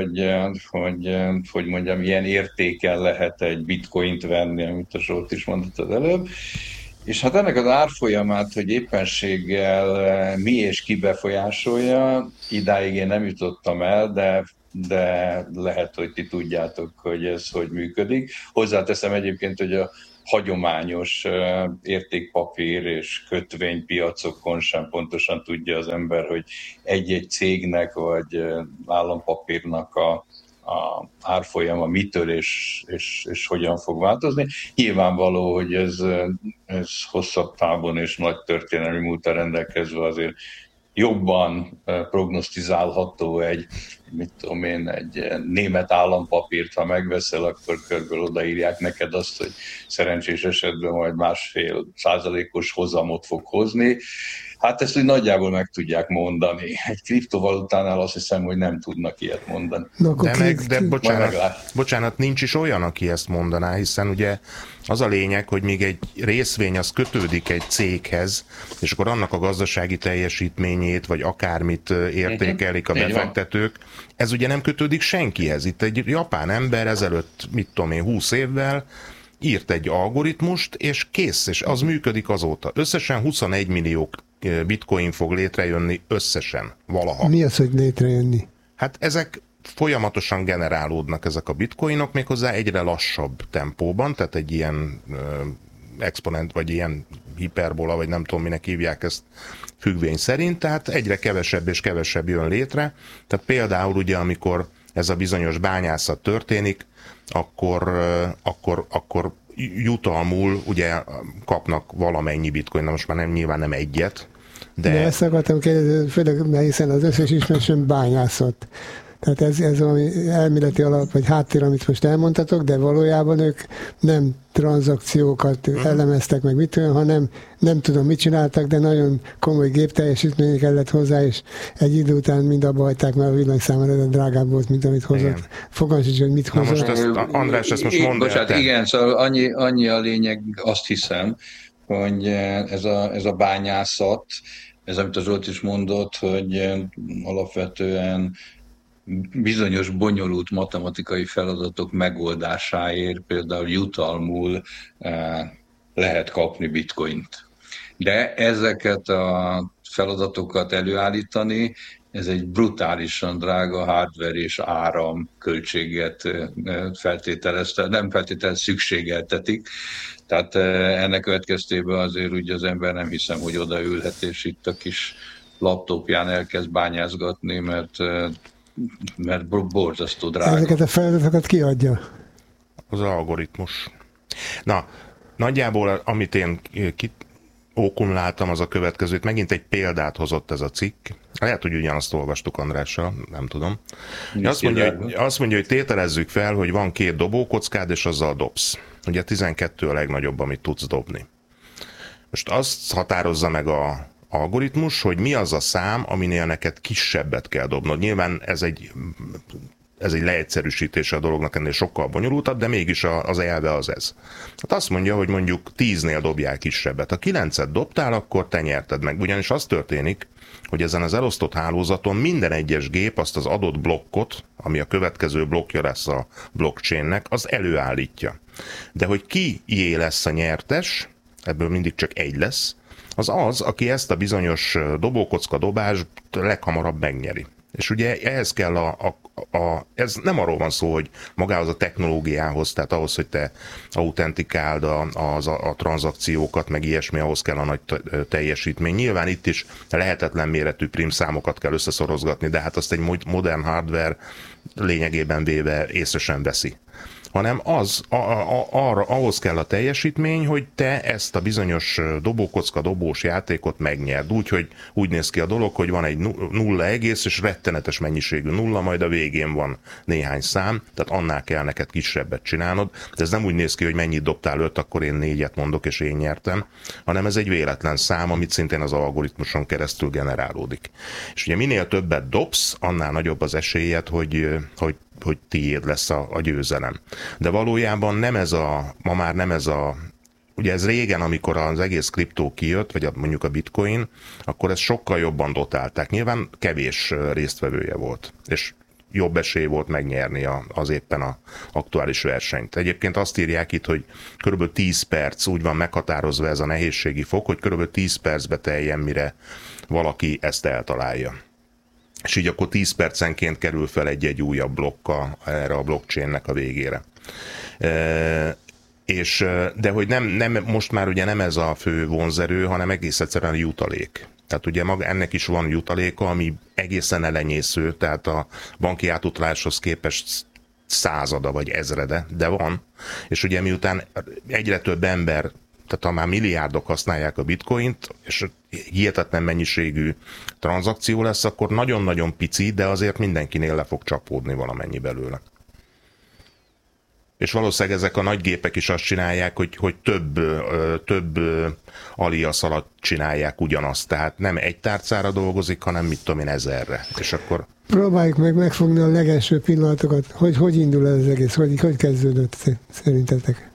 hogy mondjam, ilyen értéken lehet egy bitcoint venni, amit a Zsolt is mondott az előbb. És hát ennek az árfolyamát, hogy éppenséggel mi és ki befolyásolja, idáig én nem jutottam el, de lehet, hogy ti tudjátok, hogy ez hogy működik. Hozzáteszem egyébként, hogy a hagyományos értékpapír és kötvénypiacokon sem pontosan tudja az ember, hogy egy-egy cégnek vagy állampapírnak a árfolyama mitől és hogyan fog változni. Nyilvánvaló, hogy ez hosszabb távon és nagy történelmi múlttal rendelkezve azért jobban prognosztizálható egy német állampapírt, ha megveszel, akkor körülbelül odaírják neked azt, hogy szerencsés esetben majd 1,5% hozamot fog hozni. Hát ezt úgy nagyjából meg tudják mondani. Egy kriptovalutánál azt hiszem, hogy nem tudnak ilyet mondani. De bocsánat, nincs is olyan, aki ezt mondaná, hiszen ugye az a lényeg, hogy még egy részvény az kötődik egy céghez, és akkor annak a gazdasági teljesítményét, vagy akármit értékelik a befektetők. Ez ugye nem kötődik senkihez. Itt egy japán ember ezelőtt, 20 évvel írt egy algoritmust, és kész, és az működik azóta. Összesen 21 millió bitcoin fog létrejönni összesen, valaha. Mi az, hogy létrejönni? Hát ezek folyamatosan generálódnak, ezek a bitcoinok, méghozzá egyre lassabb tempóban, tehát egy ilyen exponent, vagy ilyen hiperbola, vagy nem tudom, minek hívják ezt függvény szerint, tehát egyre kevesebb és kevesebb jön létre. Tehát például ugye, amikor ez a bizonyos bányászat történik, akkor jutalmul ugye kapnak valamennyi bitcoin, most már nyilván nem egyet, de ezt akartam kérdezni, főleg, hiszen az összes ismerősöm bányászott. Tehát ez valami elméleti alap, vagy háttér, amit most elmondtatok, de valójában ők nem tranzakciókat elemeztek meg, mit tudom, hanem nem tudom, mit csináltak, de nagyon komoly gépteljesítmény kellett hozzá, és egy idő után mind abba hagyták, mert a villanyszámra ez drágább volt, mint amit hozott. Fogalmam sincs, hogy mit hozott. Most András, ezt most mondd el. Igen, szóval annyi a lényeg, azt hiszem, hogy ez a bányászat, ez amit az Zsolt is mondott, hogy alapvetően bizonyos bonyolult matematikai feladatok megoldásáért például jutalmul lehet kapni bitcoint. De ezeket a feladatokat előállítani, ez egy brutálisan drága hardware és áram költséget nem feltétlenül szükségeltetik. Tehát ennek következtében azért ugye az ember nem hiszem, hogy odaülhet, és itt a kis laptopján elkezd bányázgatni, mert borzasztó drága. Ezeket a feladatokat kiadja? Az algoritmus. Na, nagyjából amit én ókumláltam, az a következőt. Megint egy példát hozott ez a cikk. Lehet, hogy ugyanazt olvastuk Andrással, nem tudom. Azt mondja, hogy tételezzük fel, hogy van 2 dobókockád, és azzal dobsz. Ugye 12 a legnagyobb, amit tudsz dobni. Most azt határozza meg a algoritmus, hogy mi az a szám, aminél neked kisebbet kell dobnod. Nyilván ez egy leegyszerűsítése a dolognak, ennél sokkal bonyolultabb, de mégis az elve az ez. Hát azt mondja, hogy mondjuk 10-nél dobjál kisebbet. Ha 9-et dobtál, akkor te nyerted meg. Ugyanis az történik, hogy ezen az elosztott hálózaton minden egyes gép azt az adott blokkot, ami a következő blokkja lesz a blockchainnek, az előállítja. De hogy kié lesz a nyertes, ebből mindig csak egy lesz, az, aki ezt a bizonyos dobókocka dobást leghamarabb megnyeri. És ugye ehhez kell a ez nem arról van szó, hogy magához a technológiához, tehát ahhoz, hogy te autentikáld a tranzakciókat, meg ilyesmi, ahhoz kell a nagy teljesítmény. Nyilván itt is lehetetlen méretű prímszámokat kell összeszorozgatni, de hát azt egy modern hardware lényegében véve észre sem veszi. Hanem ahhoz kell a teljesítmény, hogy te ezt a bizonyos dobókocka dobós játékot megnyerd. Úgy néz ki a dolog, hogy van egy nulla egész, és rettenetes mennyiségű nulla, majd a végén van néhány szám, tehát annál kell neked kisebbet csinálnod. De ez nem úgy néz ki, hogy mennyit dobtál 5, akkor én 4-et mondok, és én nyertem, hanem ez egy véletlen szám, amit szintén az algoritmuson keresztül generálódik. És ugye minél többet dobsz, annál nagyobb az esélyed, hogy tiéd lesz a győzelem. De valójában ma már nem ez ugye ez régen, amikor az egész kriptó kijött, vagy mondjuk a bitcoin, akkor ezt sokkal jobban dotálták. Nyilván kevés résztvevője volt, és jobb esély volt megnyerni az éppen az aktuális versenyt. Egyébként azt írják itt, hogy kb. 10 perc, úgy van meghatározva ez a nehézségi fok, hogy kb. 10 percbe teljen, mire valaki ezt eltalálja. És így akkor 10 percenként kerül fel egy újabb blokka erre a blockchainnek a végére. De hogy nem, most már ugye nem ez a fő vonzerő, hanem egész egyszerűen a jutalék. Tehát ugye maga ennek is van jutaléka, ami egészen elenyésző, tehát a banki átutaláshoz képest százada vagy ezrede, de van. És ugye miután egyre több ember, tehát ha már milliárdok használják a bitcoint, és hihetetlen mennyiségű tranzakció lesz, akkor nagyon-nagyon pici, de azért mindenkinél le fog csapódni valamennyi belőle. És valószínűleg ezek a nagy gépek is azt csinálják, hogy több alias alatt csinálják ugyanazt. Tehát nem egy tárcára dolgozik, hanem mit tudom én 1000-re. És akkor... Próbáljuk megfogni a legelső pillanatokat. Hogy indul ez az egész? Hogy kezdődött szerintetek?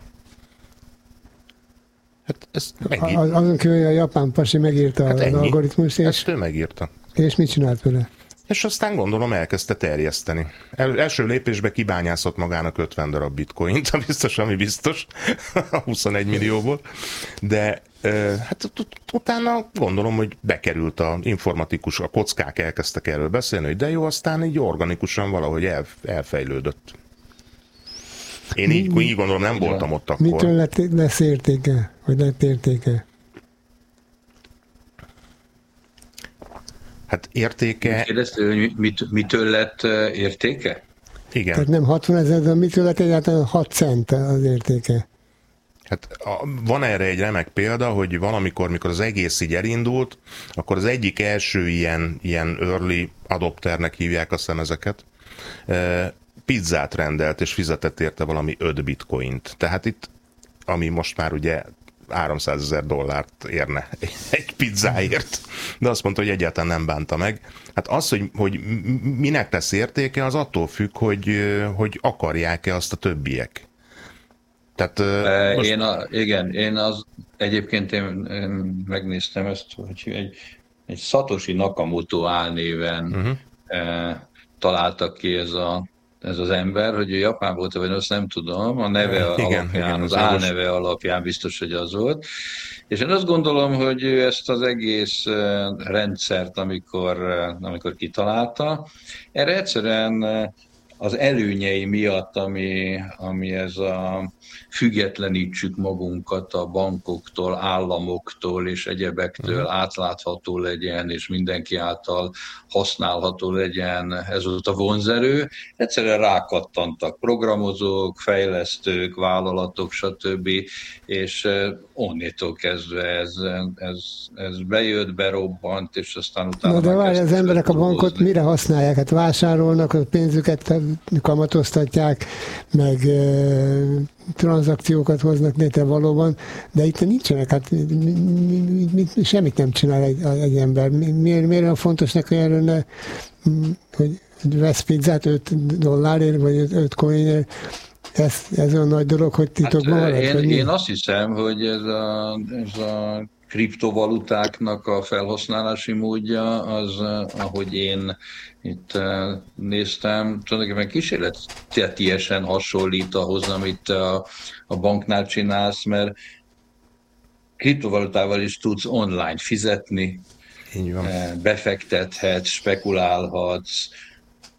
Hát ez azon kívül, a japán pasi megírta az algoritmust, és... Ezt ő megírta. És mit csinált vele? És aztán gondolom elkezdte terjeszteni. Első lépésben kibányászott magának 50 darab bitcoint, ami biztos, a 21 millióból, de hát utána gondolom, hogy bekerült a informatikus, a kockák elkezdtek erről beszélni, hogy de jó, aztán így organikusan valahogy elfejlődött. Én így gondolom, nem voltam ott akkor. Mitől lesz értéke? Vagy lett értéke? Hát értéke... Kérdezte, hogy mitől lett értéke? Igen. Tehát nem 60 000, de mitől lett egyáltalán 6 cent az értéke? Hát van erre egy remek példa, hogy valamikor, mikor az egész így elindult, akkor az egyik első ilyen early adopternek hívják aztán ezeket, pizzát rendelt, és fizetett érte valami 5 bitcoint. Tehát itt, ami most már ugye $300 000 érne egy pizzáért, de azt mondta, hogy egyáltalán nem bánta meg. Hát az, hogy minek tesz értéke, az attól függ, hogy akarják-e azt a többiek. Tehát, egyébként én megnéztem ezt, hogy egy Satoshi Nakamoto álnéven találtak ki ez az ember, hogy ő japán volt, vagy azt nem tudom, a neve alapján, az álneve alapján biztos, hogy az volt. És én azt gondolom, hogy ő ezt az egész rendszert, amikor kitalálta, erre egyszerűen az előnyei miatt, ami ez a függetlenítsük magunkat a bankoktól, államoktól és egyebektől, átlátható legyen, és mindenki által használható legyen, ez volt a vonzerő. Egyszerűen rákattantak programozók, fejlesztők, vállalatok, stb. És onnétól kezdve ez bejött, berobbant, és aztán utána... Na de várj, az emberek a bankot mire használják? Hát vásárolnak, a pénzüket kamatoztatják, meg tranzakciókat hoznak létre valóban, de itt nincsenek, hát semmit nem csinál egy ember. Miért olyan fontos neki erről, hogy vesz pizzát $5 vagy 5 coinért? Ez olyan nagy dolog, hogy titokban marad? Én azt hiszem, hogy ez a kriptovalutáknak a felhasználási módja, az, ahogy én itt néztem, tulajdonképpen kísérletiesen hasonlít ahhoz, amit a banknál csinálsz, mert kriptovalutával is tudsz online fizetni, így van. Befektethetsz, spekulálhatsz,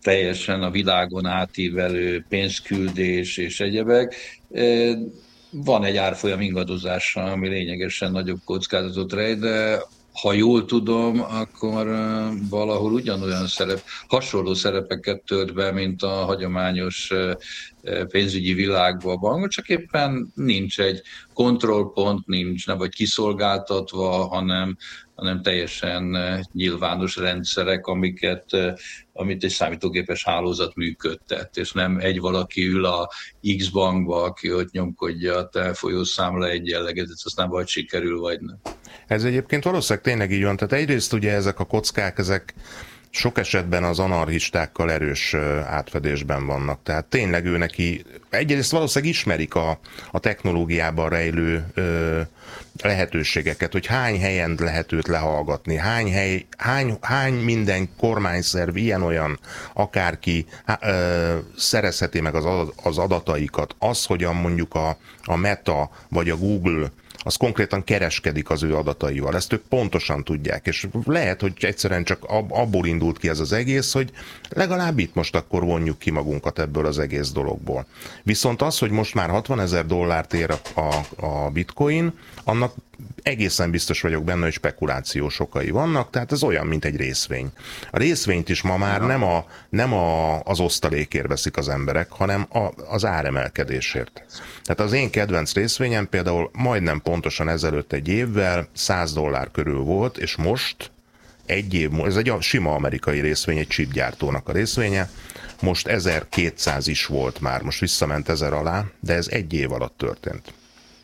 teljesen a világon átívelő pénzküldés és egyebek. Van egy árfolyam ingadozása, ami lényegesen nagyobb kockázatot rejt, de ha jól tudom, akkor valahol ugyanolyan hasonló szerepeket tölt be, mint a hagyományos pénzügyi világban a bank, csak éppen nincs egy kontrollpont, nincs, nem vagy kiszolgáltatva, hanem teljesen nyilvános rendszerek, amit egy számítógépes hálózat működtet, és nem egy valaki ül a X bankba, aki ott nyomkodja a te folyószámla egyenleget, aztán vagy sikerül, vagy nem. Ez egyébként valószínűleg tényleg így van, tehát egyrészt ugye ezek a kockák, ezek sok esetben az anarchistákkal erős átfedésben vannak. Tehát tényleg ő neki, egyrészt valószínűleg ismerik a technológiában rejlő lehetőségeket, hogy hány helyen lehet őt lehallgatni, hány minden kormányszerv, ilyen-olyan, akárki szerezheti meg az adataikat. Az, hogyan mondjuk a Meta vagy a Google az konkrétan kereskedik az ő adataival. Ezt ők pontosan tudják, és lehet, hogy egyszerűen csak abból indult ki ez az egész, hogy legalább itt most akkor vonjuk ki magunkat ebből az egész dologból. Viszont az, hogy most már $60,000 ér a bitcoin, annak egészen biztos vagyok benne, hogy spekulációs okai vannak, tehát ez olyan, mint egy részvény. A részvényt is ma már nem az osztalékért veszik az emberek, hanem az áremelkedésért. Tehát az én kedvenc részvényem például majdnem pontosan ezelőtt egy évvel $100 körül volt, és most ez egy sima amerikai részvény, egy chipgyártónak a részvénye, most 1200 is volt már, most visszament 1000 alá, de ez egy év alatt történt.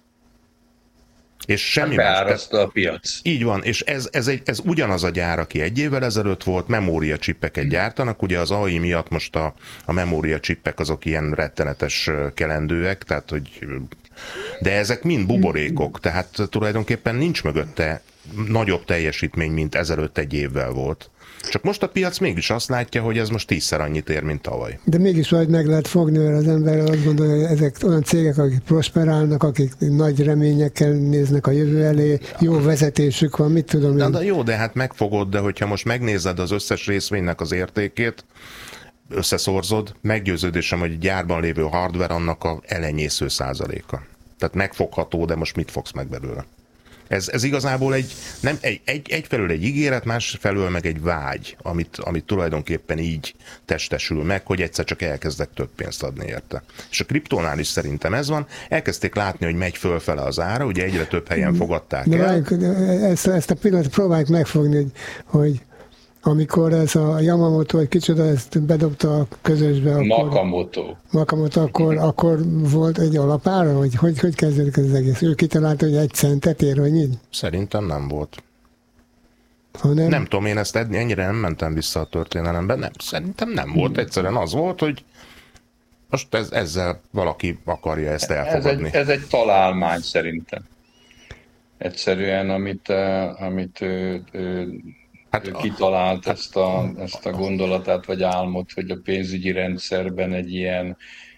És semmi beáraszta a piac. Így van, és ez ugyanaz a gyár, aki egy évvel ezelőtt volt, memóriacsippeket gyártanak, ugye az AI miatt most a memóriacsippek azok ilyen rettenetes kelendőek, tehát hogy de ezek mind buborékok, tehát tulajdonképpen nincs mögötte nagyobb teljesítmény, mint ezelőtt egy évvel volt. Csak most a piac mégis azt látja, hogy ez most 10-szer annyit ér, mint tavaly. De mégis valahogy meg lehet fogni, mert az ember azt gondolja, hogy ezek olyan cégek, akik prosperálnak, akik nagy reményekkel néznek a jövő elé, jó vezetésük van, mit tudom én. De jó, de hát megfogod, de hogyha most megnézed az összes részvénynek az értékét, összeszorzod, meggyőződésem, hogy gyárban lévő hardware annak a elenyésző százaléka. Tehát megfogható, de most mit fogsz meg belőle? Ez igazából egyfelől egy ígéret, másfelől meg egy vágy, amit tulajdonképpen így testesül meg, hogy egyszer csak elkezdek több pénzt adni érte. És a kriptónál is szerintem ez van. Elkezdték látni, hogy megy fölfele az ára, ugye egyre több helyen fogadták el. Ezt a pillanatot próbáljuk megfogni, hogy amikor ez a Yamamoto, vagy kicsoda, ezt bedobta a közösbe, Nakamoto, akkor volt egy alapára, hogy kezdődik ez az egész? Ő kitalálta, hogy 1 centet ér, vagy így? Szerintem nem volt. Nem tudom, én ezt ennyire nem mentem vissza a történelemben, nem, szerintem nem volt. Egyszerűen az volt, hogy most ezzel valaki akarja ezt elfogadni. Ez egy találmány szerintem. Egyszerűen, amit ő kitalált ezt a gondolatát, vagy álmot, hogy a pénzügyi rendszerben egy ilyen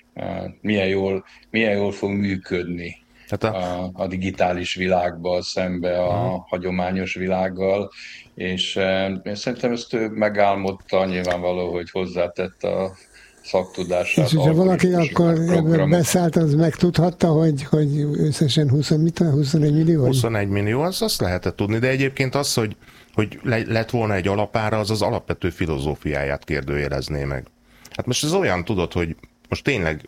milyen jól fog működni a digitális világban szembe a hagyományos világgal, és szerintem ezt ő megálmodta, nyilvánvaló, hogy hozzátett a szaktudását. És ha valaki akkor ebben beszállt, az megtudhatta, hogy összesen 21 millió? 21 millió, azt lehetett tudni, de egyébként az, hogy lett volna egy alapára, az alapvető filozófiáját kérdőjelezné meg. Hát most ez olyan, tudod, hogy most tényleg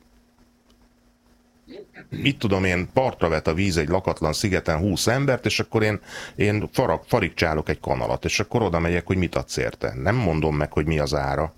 mit tudom én, partra vet a víz egy lakatlan szigeten 20 embert, és akkor én farigcsálok egy kanalat, és akkor oda megyek, hogy mit adsz érte. Nem mondom meg, hogy mi az ára.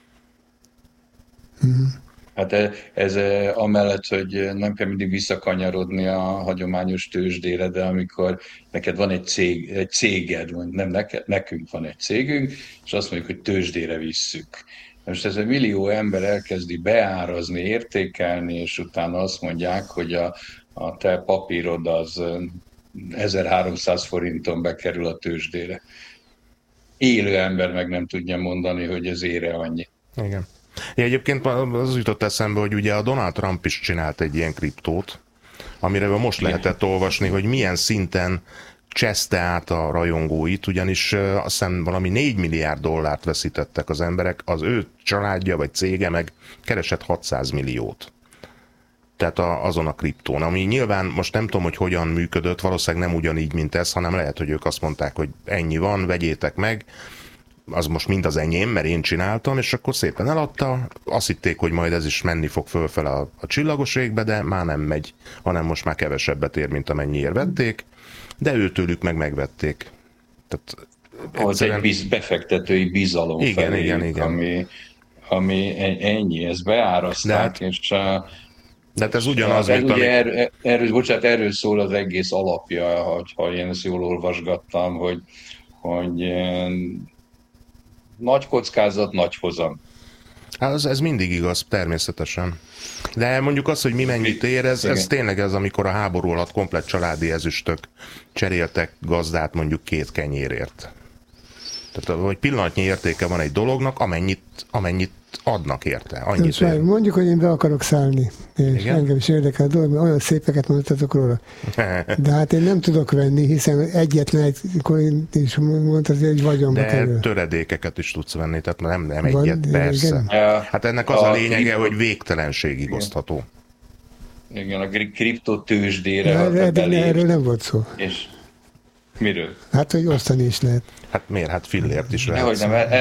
Hát ez amellett, hogy nem kell mindig visszakanyarodni a hagyományos tőzsdére, de amikor neked van egy céged, nem neked, nekünk van egy cégünk, és azt mondjuk, hogy tőzsdére visszük. Most ez 1 millió ember elkezdi beárazni, értékelni, és utána azt mondják, hogy a te papírod az 1300 forinton bekerül a tőzsdére. Élő ember meg nem tudja mondani, hogy ez ére annyi. Igen. Egyébként az jutott eszembe, hogy ugye a Donald Trump is csinált egy ilyen kriptót, amire most lehetett olvasni, hogy milyen szinten cseszte át a rajongóit, ugyanis azt hiszem valami 4 milliárd dollárt veszítettek az emberek, az ő családja vagy cége meg keresett 600 milliót. Tehát azon a kriptón, ami nyilván most nem tudom, hogy hogyan működött, valószínűleg nem ugyanígy, mint ez, hanem lehet, hogy ők azt mondták, hogy ennyi van, vegyétek meg, az most mind az enyém, mert én csináltam, és akkor szépen eladta, azt hitték, hogy majd ez is menni fog fölfele a csillagos égbe, de már nem megy, hanem most már kevesebbet ér, mint amennyiért vették, de őtőlük meg megvették. Tehát egyszerűen... egy befektetői bizalom igen. Ami ennyi, ezt beáraszták, és... De hát ez ugyanaz, mint ugye erről szól az egész alapja, ha én ezt jól olvasgattam, hogy nagy kockázat, nagy hozam. Hát ez mindig igaz, természetesen. De mondjuk az, hogy mi mennyit ér, ez tényleg ez, amikor a háború alatt komplett családi ezüstök cseréltek gazdát mondjuk 2 kenyérért. Tehát, hogy pillanatnyi értéke van egy dolognak, amennyit adnak érte. Annyit ér. Mondjuk, hogy én be akarok szállni, és engem is érdekel a dolog, mert olyan szépeket mondtatok róla. De hát én nem tudok venni, hiszen egyetlen egy coin is mondtad, hogy vagyonba kerül. De töredékeket is tudsz venni, tehát nem egyet, persze. Igen. Hát ennek az a lényege, hogy végtelenségig osztható. Igen, a kriptotőzsdére. Erről nem volt szó. És miről? Hát, hogy osztani is lehet. Hát miért? Hát fillért is lehet. Dehogy nem,